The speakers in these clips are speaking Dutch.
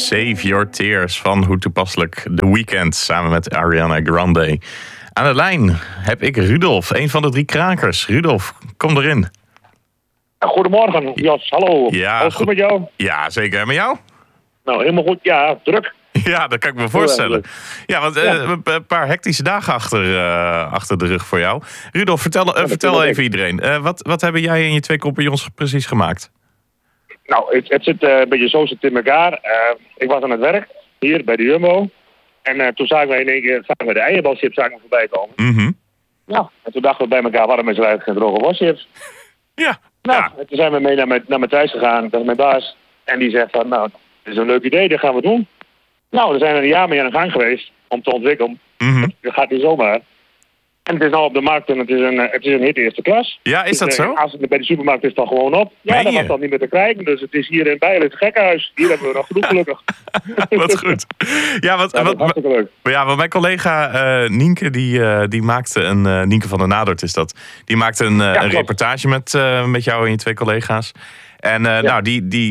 Save Your Tears van Hoe Toepasselijk The Weeknd samen met Ariana Grande. Aan de lijn heb ik Rudolf, een van de 3 krakers. Rudolf, kom erin. Goedemorgen, Jos. Hallo. Ja, Alles goed met jou? Ja, zeker. En met jou? Nou, helemaal goed. Ja, druk. Ja, dat kan ik me voorstellen. Ja, want een paar hectische dagen achter de rug voor jou. Rudolf, vertel even iedereen. Wat hebben jij en je 2 compagnons precies gemaakt? Nou, het zit een beetje zo in elkaar. Ik was aan het werk, hier bij de Jumbo. En toen zagen wij in één keer de eierbalchips voorbij komen. Mhm. Ja, en toen dachten we bij elkaar, waarom is er eigenlijk geen droge waschips? Ja. Nou, Ja. en toen zijn we mee naar Matthijs gegaan, dat is mijn baas. En die zegt van, nou, dat is een leuk idee, dat gaan we doen. Nou, we zijn er een jaar mee aan de gang geweest om te ontwikkelen. Mhm. Dat gaat niet zomaar. En het is al op de markt en het is een hit eerste klas. Ja, is dat Dus, zo? Als het bij de supermarkt is, dan gewoon op. Ja, Meen dat je? was dan niet meer te krijgen. Dus het is hier in Bijl het gekkenhuis. Hier hebben we nog genoeg gelukkig. Wat goed. Ja, Ja, dat is hartstikke leuk. want mijn collega Nienke, die maakte Nienke van der Nadert is dat. Die maakte een klopt. reportage met jou en je 2 collega's. En nou,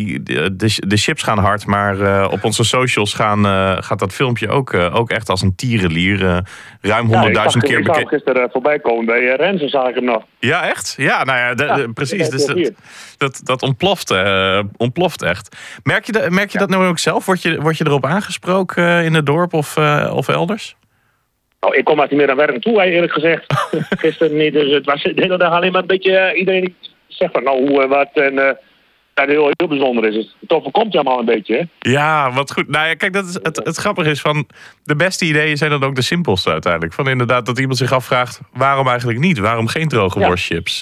de chips gaan hard, maar op onze socials gaat dat filmpje ook echt als een tierenlier. Ruim 100.000 keer Ik zag hem bekeken. gisteren voorbij komen bij Renze, zag ik hem nog. Ja, echt? Ja, nou ja, precies. dat Dus is dat ontploft echt. Merk je dat nou ook zelf? Word je erop aangesproken in het dorp of elders? Nou, ik kom maar niet meer aan werk toe, eerlijk gezegd. Gisteren niet, dus het was de hele dag alleen maar een beetje... iedereen die zegt van nou, hoe en wat en... dat heel bijzonder is. Het overkomt je allemaal een beetje, hè? Ja, wat goed. Nou ja, kijk, dat is het grappige is van... de beste ideeën zijn dan ook de simpelste uiteindelijk. Van inderdaad dat iemand zich afvraagt... waarom eigenlijk niet? Waarom geen droge worstchips?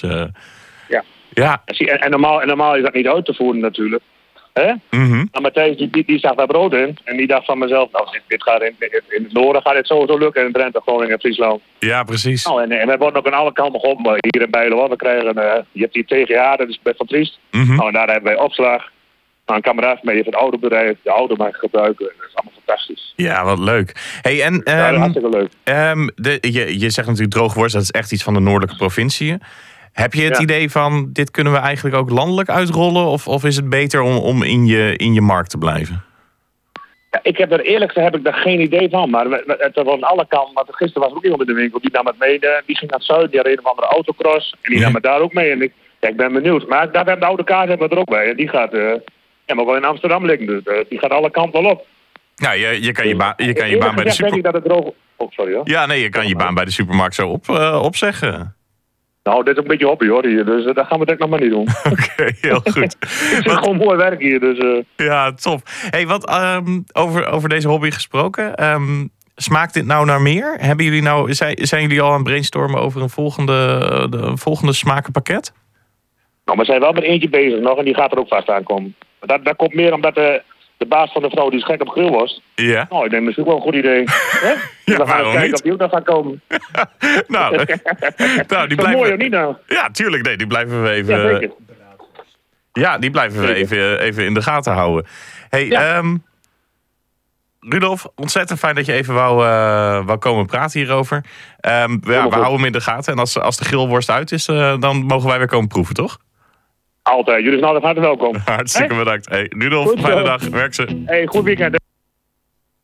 Ja. En normaal is dat niet uit te voeren natuurlijk. Hè? Mhm. Maar Matthijs, die zag daar brood in. En die dacht van mezelf, nou, dit gaat in het noorden gaat dit sowieso lukken. In Drenthe, Groningen en Friesland. Ja, precies. Nou, en we worden ook aan alle kanten geholpen. Hier in Bijlo, hoor. We krijgen, je hebt hier TGA, dat is best wel triest. Mhm. Nou, en daar hebben wij opslag. Nou, een kameraad van mij heeft een autobedrijf, de auto mag gebruiken. En dat is allemaal fantastisch. Ja, wat leuk. Hey, en Ja, hartstikke leuk. je zegt natuurlijk droogworst, dat is echt iets van de noordelijke provinciën. Heb je het idee van, dit kunnen we eigenlijk ook landelijk uitrollen? Of is het beter om in je markt te blijven? Ja, eerlijk gezegd heb ik daar geen idee van. Maar het was aan alle kanten. Want gisteren was er ook iemand in de winkel, die nam het mee. Die ging naar het zuiden, die had een of andere autocross. En die nam het daar ook mee. En ik ben benieuwd. Maar daar hebben de oude kaart hebben we er ook bij. En die gaat maar wel in Amsterdam liggen. Dus die gaat alle kanten wel op. Ja, je kan je baan bij de denk super... ik dat het droog... Oh, sorry hoor. Ja, nee, je kan je baan bij de supermarkt zo opzeggen. Nou, dit is een beetje hobby hoor hier. Dus dat gaan we denk ik nog maar niet doen. Oké, heel goed. Ik vind gewoon mooi werk hier. Dus, Ja, top. Hey, wat over deze hobby gesproken. Smaakt dit nou naar meer? Hebben jullie zijn jullie al aan het brainstormen over een volgende smakenpakket? Nou, we zijn wel met eentje bezig nog en die gaat er ook vast aankomen. Dat komt meer omdat de baas van de vrouw die is gek op grillworst. Ja. Nou, ik denk misschien wel een goed idee. Hè? Ja, dan gaan we waarom kijken niet? of die ook nog gaat komen. Nou, die Dat is blijven... mooi of niet nou? Ja, tuurlijk. Nee, die blijven we Ja, even... zeker. Ja, die blijven we even in de gaten houden. Hey, Ja. Rudolf, ontzettend fijn dat je even wou komen praten hierover. We houden hem in de gaten. En als de grillworst uit is, dan mogen wij weer komen proeven, toch? Altijd. Jullie zijn altijd hartelijk welkom. Hartstikke bedankt. Hey, Rudolf, Goed zo. fijne dag. Werk ze. Hey, goed weekend.